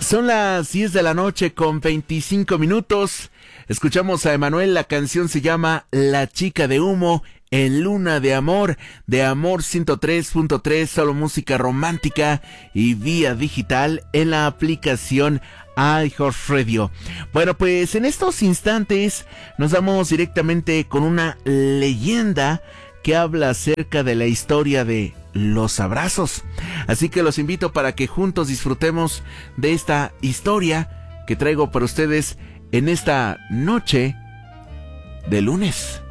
Son las 10 de la noche con 25 minutos. Escuchamos a Emanuel, la canción se llama La Chica de Humo en Luna de Amor 103.3, solo música romántica y vía digital en la aplicación iHeartRadio. Bueno, pues en estos instantes nos vamos directamente con una leyenda que habla acerca de la historia de los abrazos. Así que los invito para que juntos disfrutemos de esta historia que traigo para ustedes en esta noche de lunes.